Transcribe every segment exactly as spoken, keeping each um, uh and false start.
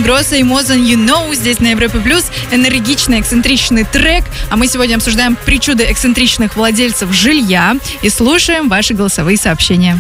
Ингросса и Мозан You Know здесь на Европе Плюс. Энергичный, эксцентричный трек. А мы сегодня обсуждаем причуды эксцентричных владельцев жилья и слушаем ваши голосовые сообщения.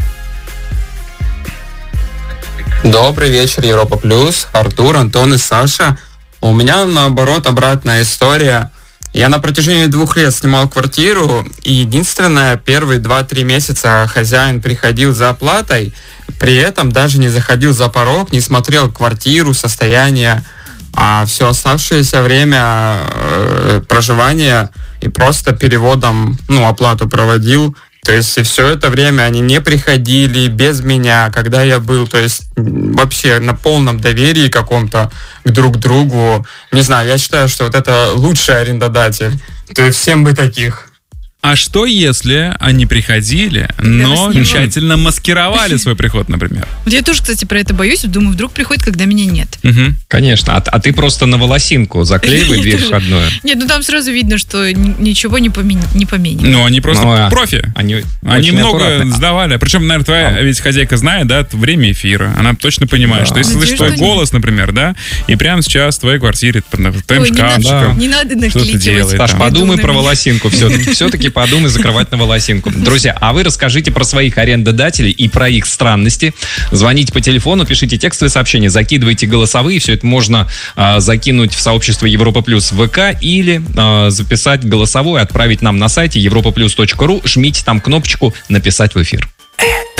Добрый вечер, Европа Плюс. Артур, Антон и Саша. У меня, наоборот, обратная история. Я на протяжении двух лет снимал квартиру, и единственное, первые два-три месяца хозяин приходил за оплатой, при этом даже не заходил за порог, не смотрел квартиру, состояние, а все оставшееся время э, проживания и просто переводом, ну, оплату проводил. То есть и все это время они не приходили без меня, когда я был, то есть вообще на полном доверии каком-то к друг другу. Не знаю, я считаю, что вот это лучший арендодатель. То есть всем бы таких. А что, если они приходили, но тщательно маскировали свой приход, например? Вот я тоже, кстати, про это боюсь. Думаю, вдруг приходит, когда меня нет. Угу. Конечно. А, а ты просто на волосинку заклеивай дверь входную. Нет, ну там сразу видно, что ничего не поменяно. Ну, они просто ну, профи. Они, они много аккуратны. Сдавали. Причем, наверное, твоя а. ведь хозяйка знает, да, время эфира. Она точно понимает, да. что если слышишь твой голос, например, да, и прямо сейчас в твоей квартире, в твоем шкафчиком, не надо накликивать. Саш, подумай про волосинку. Все-таки, все-таки подумай закрывать на волосинку. Друзья, а вы расскажите про своих арендодателей и про их странности. Звоните по телефону, пишите текстовые сообщения, закидывайте голосовые. Все это можно э, закинуть в сообщество Европа Плюс в ВК или э, записать голосовое, отправить нам на сайте европа плюс точка ру. Жмите там кнопочку «Написать в эфир».